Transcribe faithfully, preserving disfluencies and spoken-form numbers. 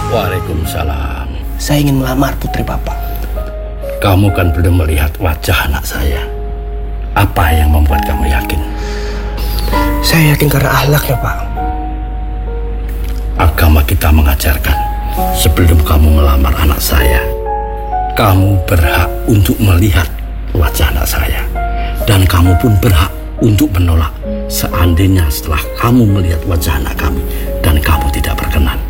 Waalaikumsalam. Saya ingin melamar putri Bapak. Kamu kan belum melihat wajah anak saya. Apa yang membuat kamu yakin? Saya yakin karena akhlaknya, Pak. Agama kita mengajarkan, sebelum kamu melamar anak saya, kamu berhak untuk melihat wajah anak saya. Dan kamu pun berhak untuk menolak seandainya setelah kamu melihat wajah anak kami dan kamu tidak berkenan.